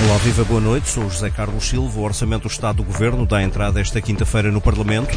Olá, viva, boa noite. Sou José Carlos Silva. O Orçamento do Estado do Governo dá entrada esta quinta-feira no Parlamento.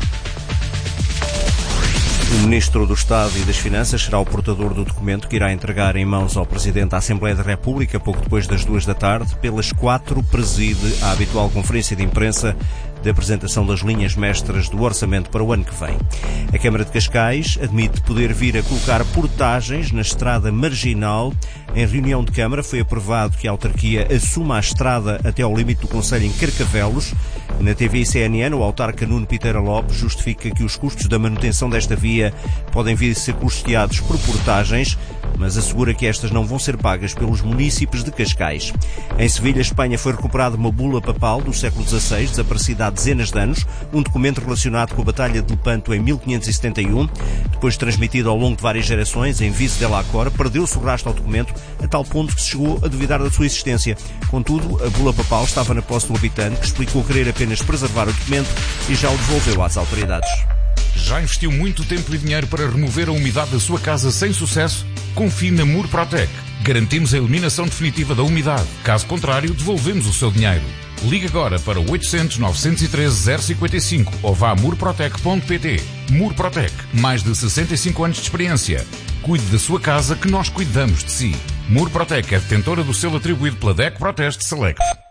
O Ministro do Estado e das Finanças será o portador do documento que irá entregar em mãos ao Presidente da Assembleia da República pouco depois das 2 da tarde. Pelas 4 preside a habitual conferência de imprensa de apresentação das linhas mestras do orçamento para o ano que vem. A Câmara de Cascais admite poder vir a colocar portagens na estrada marginal. Em reunião de Câmara foi aprovado que a autarquia assuma a estrada até ao limite do concelho em Carcavelos. Na TV e CNN, o autarca Nuno Piteira Lopes justifica que os custos da manutenção desta via podem vir a ser custeados por portagens, mas assegura que estas não vão ser pagas pelos munícipes de Cascais. Em Sevilha, Espanha, foi recuperada uma bula papal do século XVI, desaparecida há dezenas de anos, um documento relacionado com a Batalha de Lepanto em 1571. Depois transmitido ao longo de várias gerações em Vice de la Cor, perdeu-se o rastro ao documento a tal ponto que se chegou a duvidar da sua existência. Contudo, a bula papal estava na posse do habitante, que explicou querer apenas preservar o documento e já o devolveu às autoridades. Já investiu muito tempo e dinheiro para remover a umidade da sua casa sem sucesso? Confie na Murprotec. Garantimos a eliminação definitiva da umidade. Caso contrário, devolvemos o seu dinheiro. Ligue agora para 800 913 055 ou vá a murprotec.pt. Murprotec. Mais de 65 anos de experiência. Cuide da sua casa que nós cuidamos de si. Murprotec é detentora do selo atribuído pela DEC Proteste Select.